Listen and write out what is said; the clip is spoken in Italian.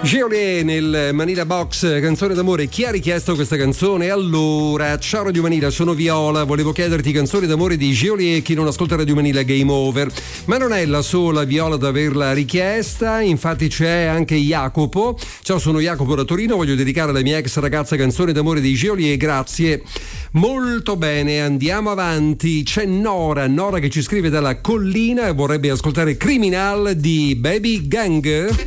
Geolier nel Manila Box, canzone d'amore. Chi ha richiesto questa canzone? Allora, ciao Radio Manila, sono Viola, volevo chiederti canzoni d'amore di Geolier. Chi non ascolta Radio Manila, game over. Ma non è la sola Viola ad averla richiesta, infatti c'è anche Jacopo. Ciao, sono Jacopo da Torino, voglio dedicare alla mia ex ragazza canzone d'amore di Geolier, grazie. Molto bene, andiamo avanti. C'è Nora che ci scrive dalla collina e vorrebbe ascoltare Criminal di Baby Gang.